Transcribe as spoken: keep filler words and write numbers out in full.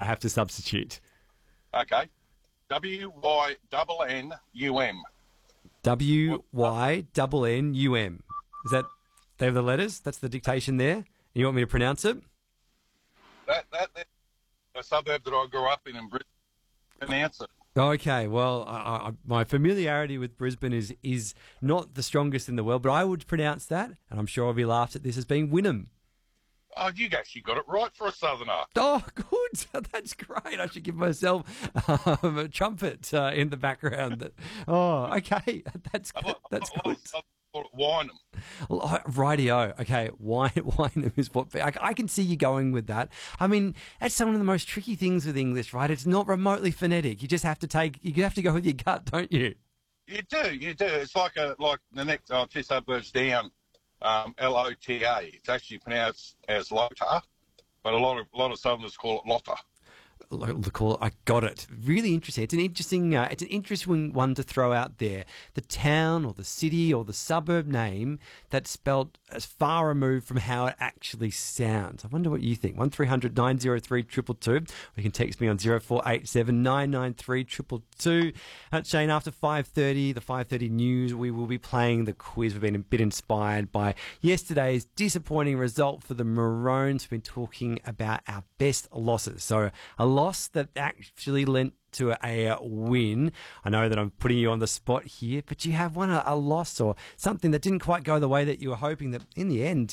have to substitute. Okay. W Y N N U M. W Y N N U M. Is that, they have the letters? That's the dictation there? You want me to pronounce it? That, that, that's a suburb that I grew up in in Brisbane. Pronounce it. Okay, well, I, I, my familiarity with Brisbane is is not the strongest in the world, but I would pronounce that, and I'm sure I'll be laughed at this as being Wynnum. Oh, you actually got it right for a southerner. Oh, good. That's great. I should give myself um, a trumpet uh, in the background. Oh, okay. That's good. That's good. Wynham. Rightio. Okay, wine, Wynham is what I, I can see you going with that. I mean, that's one of the most tricky things with English, right? It's not remotely phonetic. You just have to take. You have to go with your gut, don't you? You do. You do. It's like a like the next oh, two suburbs down. Um, L O T A. It's actually pronounced as Lota, but a lot of a lot of Southerners call it Lotta. Call I got it. Really interesting. It's an interesting. Uh, it's an interesting one to throw out there. The town or the city or the suburb name that's spelt as far removed from how it actually sounds. I wonder what you think. One three hundred nine zero three two two two. Or you can text me on zero four eight seven nine nine three two two two. Uh, Shane, after five thirty, the five thirty news, we will be playing the quiz. We've been a bit inspired by yesterday's disappointing result for the Maroons. We've been talking about our best losses. So a loss that actually lent to a win. I know that I'm putting you on the spot here, but you have won a, a loss or something that didn't quite go the way that you were hoping, that in the end